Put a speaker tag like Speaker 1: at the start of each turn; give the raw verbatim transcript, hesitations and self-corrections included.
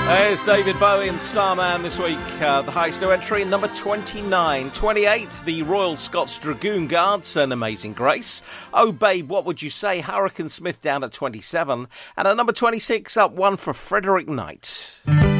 Speaker 1: There's David Bowie and Starman this week. Uh, the highest new entry, number twenty-nine. twenty-eight, the Royal Scots Dragoon Guards and Amazing Grace. Oh Babe, What Would You Say? Hurricane Smith down at twenty-seven. And at number twenty-six, up one for Frederick Knight.